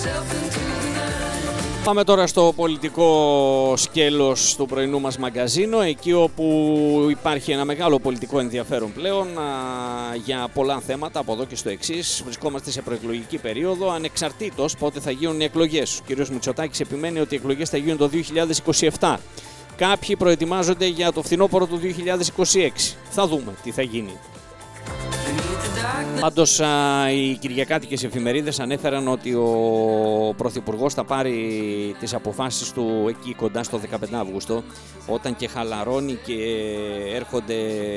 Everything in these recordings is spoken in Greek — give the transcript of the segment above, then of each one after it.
Πάμε τώρα στο πολιτικό σκέλος του πρωινού μας μαγκαζίνο, εκεί όπου υπάρχει ένα μεγάλο πολιτικό ενδιαφέρον πλέον για πολλά θέματα από εδώ και στο εξής. Βρισκόμαστε σε προεκλογική περίοδο, ανεξαρτήτως πότε θα γίνουν οι εκλογές. Ο κ. Μητσοτάκης επιμένει ότι οι εκλογές θα γίνουν το 2027. Κάποιοι προετοιμάζονται για το φθινόπωρο του 2026. Θα δούμε τι θα γίνει. Πάντως οι κυριακάτικες εφημερίδες ανέφεραν ότι ο Πρωθυπουργός θα πάρει τις αποφάσεις του εκεί κοντά στο 15 Αύγουστο, όταν και χαλαρώνει και έρχονται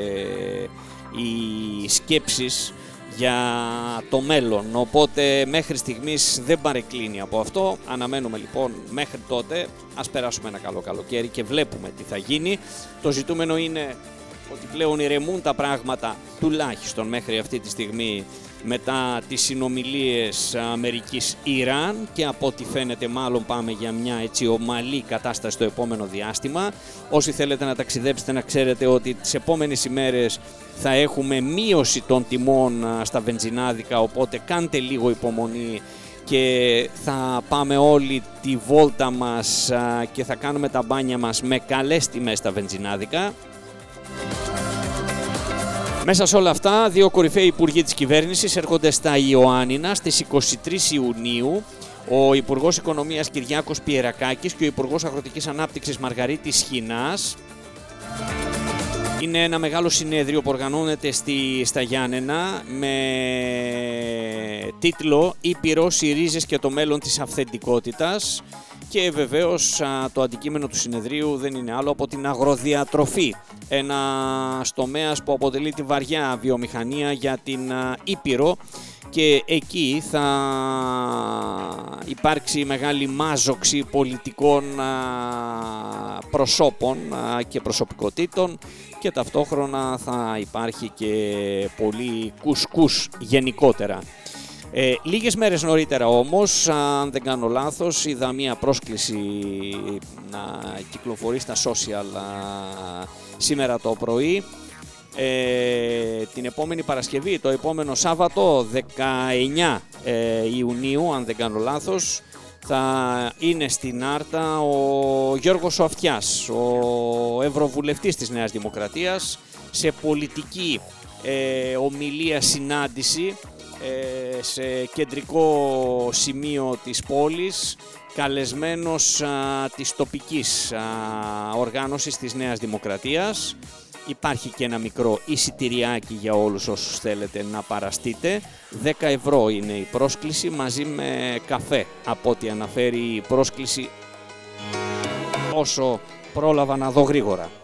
οι σκέψεις για το μέλλον. Οπότε μέχρι στιγμής δεν παρεκκλίνει από αυτό. Αναμένουμε λοιπόν μέχρι τότε, ας περάσουμε ένα καλό καλοκαίρι και βλέπουμε τι θα γίνει. Το ζητούμενο είναι ότι πλέον ηρεμούν τα πράγματα, τουλάχιστον μέχρι αυτή τη στιγμή, μετά τις συνομιλίες Αμερικής-Ιράν, και από ό,τι φαίνεται μάλλον πάμε για μια έτσι ομαλή κατάσταση το επόμενο διάστημα. Όσοι θέλετε να ταξιδέψετε, να ξέρετε ότι τις επόμενες ημέρες θα έχουμε μείωση των τιμών στα βενζινάδικα, οπότε κάντε λίγο υπομονή και θα πάμε όλη τη βόλτα μας και θα κάνουμε τα μπάνια μας με καλές τιμές στα βενζινάδικα. Μέσα σε όλα αυτά, δύο κορυφαίοι υπουργοί της κυβέρνησης έρχονται στα Ιωάννινα στις 23 Ιουνίου. Ο Υπουργός Οικονομίας Κυριάκος Πιερακάκης και ο Υπουργός Αγροτικής Ανάπτυξης Μαργαρίτης Χινάς. Είναι ένα μεγάλο συνέδριο που οργανώνεται στα Γιάννενα με τίτλο «Ήπειρος, οι ρίζες και το μέλλον της αυθεντικότητας». Και βεβαίως το αντικείμενο του συνεδρίου δεν είναι άλλο από την αγροδιατροφή. Ένας τομέας που αποτελεί τη βαριά βιομηχανία για την Ήπειρο, και εκεί θα υπάρξει μεγάλη μάζοξη πολιτικών προσώπων και προσωπικότητων, και ταυτόχρονα θα υπάρχει και πολύ κουσκούς γενικότερα. Λίγες μέρες νωρίτερα όμως, αν δεν κάνω λάθος, είδα μία πρόσκληση να κυκλοφορεί στα social σήμερα το πρωί. Την επόμενη Παρασκευή, το επόμενο Σάββατο, 19 Ιουνίου, αν δεν κάνω λάθος, θα είναι στην Άρτα ο Γιώργος ο Αυτιάς, ο Ευρωβουλευτής της Νέας Δημοκρατίας, σε πολιτική ομιλία συνάντηση σε κεντρικό σημείο της πόλης, καλεσμένος της τοπικής οργάνωσης της Νέας Δημοκρατίας. Υπάρχει και ένα μικρό εισιτηριάκι για όλους όσους θέλετε να παραστείτε. 10 ευρώ είναι η πρόσκληση, μαζί με καφέ, από ό,τι αναφέρει η πρόσκληση, όσο πρόλαβα να δω γρήγορα.